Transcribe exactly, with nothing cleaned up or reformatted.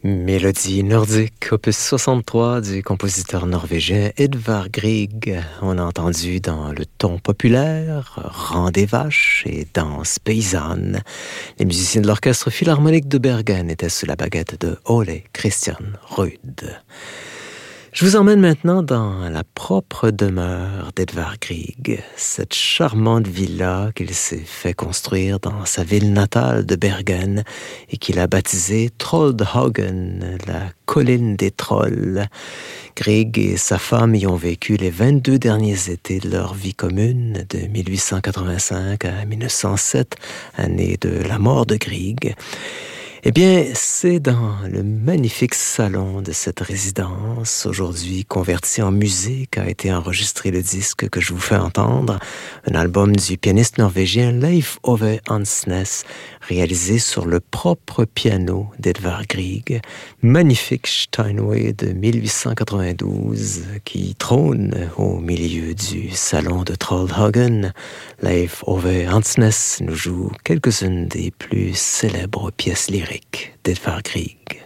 Mélodie nordique, opus soixante-trois du compositeur norvégien Edvard Grieg. On a entendu dans le ton populaire Rang des vaches et Danse paysanne. Les musiciens de l'orchestre philharmonique de Bergen étaient sous la baguette de Ole Christian Ruud. Je vous emmène maintenant dans la propre demeure d'Edvard Grieg, cette charmante villa qu'il s'est fait construire dans sa ville natale de Bergen et qu'il a baptisée Trollhagen, la colline des trolls. Grieg et sa femme y ont vécu les vingt-deux derniers étés de leur vie commune, de mille huit cent quatre-vingt-cinq à mille neuf cent sept, année de la mort de Grieg. Eh bien, c'est dans le magnifique salon de cette résidence, aujourd'hui converti en musée, qu'a été enregistré le disque que je vous fais entendre, un album du pianiste norvégien Leif Ove Ansnes, réalisé sur le propre piano d'Edvard Grieg, magnifique Steinway de mille huit cent quatre-vingt-douze, qui trône au milieu du salon de Trollhagen. Leif Ove Ansnes nous joue quelques-unes des plus célèbres pièces lyriques d'Edvard Grieg.